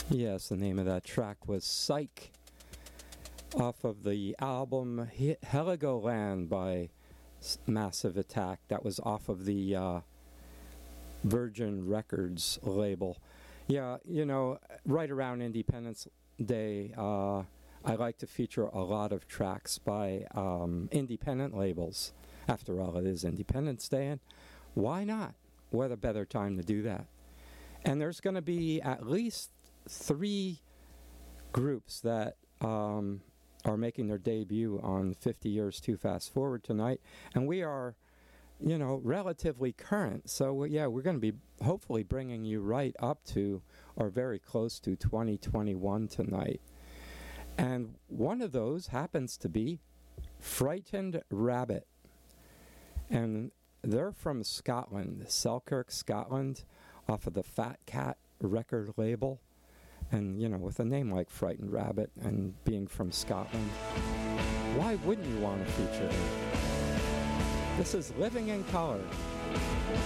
Yes, the name of that track was Psych, off of the album Heligoland by Massive Attack. That was off of the Virgin Records label. Yeah, you know, right around Independence Day, I like to feature a lot of tracks by independent labels. After all, it is Independence Day, and why not? What a better time to do that. And there's going to be at least 3 groups that are making their debut on 50 Years Too Fast Forward tonight. And we are, you know, relatively current. So, yeah, we're going to be hopefully bringing you right up to or very close to 2021 tonight. And one of those happens to be Frightened Rabbit. And they're from Scotland, Selkirk, Scotland, off of the Fat Cat record label. And, you know, with a name like Frightened Rabbit and being from Scotland, why wouldn't you want to feature it? This is Living in Color.